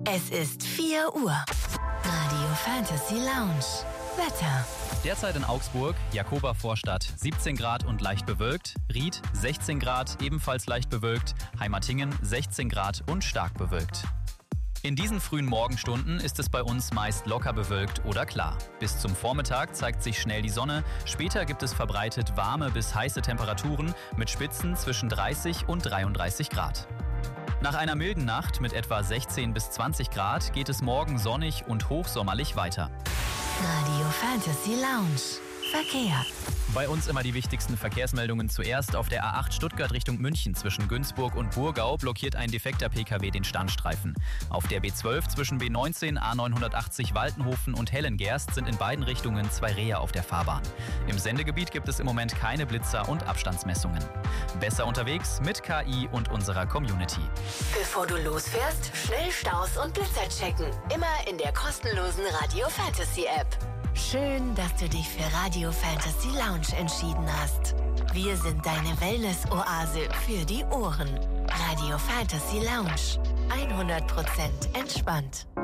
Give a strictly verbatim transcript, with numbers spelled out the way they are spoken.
Es ist vier Uhr. Radio Fantasy Lounge. Wetter. Derzeit in Augsburg, Jakoba Vorstadt siebzehn Grad und leicht bewölkt, Ried sechzehn Grad, ebenfalls leicht bewölkt, Heimatingen sechzehn Grad und stark bewölkt. In diesen frühen Morgenstunden ist es bei uns meist locker bewölkt oder klar. Bis zum Vormittag zeigt sich schnell die Sonne, später gibt es verbreitet warme bis heiße Temperaturen mit Spitzen zwischen dreißig und dreiunddreißig Grad. Nach einer milden Nacht mit etwa sechzehn bis zwanzig Grad geht es morgen sonnig und hochsommerlich weiter. Radio Fantasy Lounge. Verkehr. Bei uns immer die wichtigsten Verkehrsmeldungen zuerst. Auf der A acht Stuttgart Richtung München zwischen Günzburg und Burgau blockiert ein defekter P K W den Standstreifen. Auf der B zwölf zwischen B neunzehn, A neunhundertachtzig Waltenhofen und Hellengerst sind in beiden Richtungen zwei Rehe auf der Fahrbahn. Im Sendegebiet gibt es im Moment keine Blitzer und Abstandsmessungen. Besser unterwegs mit K I und unserer Community. Bevor du losfährst, schnell Staus und Blitzer checken. Immer in der kostenlosen Radio Fantasy App. Schön, dass du dich für Radio Fantasy Lounge entschieden hast. Wir sind deine Wellness-Oase für die Ohren. Radio Fantasy Lounge. hundert Prozent entspannt.